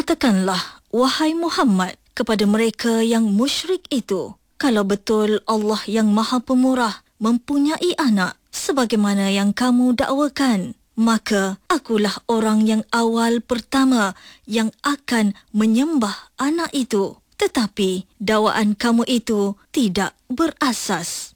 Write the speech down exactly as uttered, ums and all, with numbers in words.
Katakanlah, wahai Muhammad, kepada mereka yang musyrik itu, kalau betul Allah yang Maha Pemurah mempunyai anak sebagaimana yang kamu dakwakan, maka akulah orang yang awal pertama yang akan menyembah anak itu. Tetapi dakwaan kamu itu tidak berasas.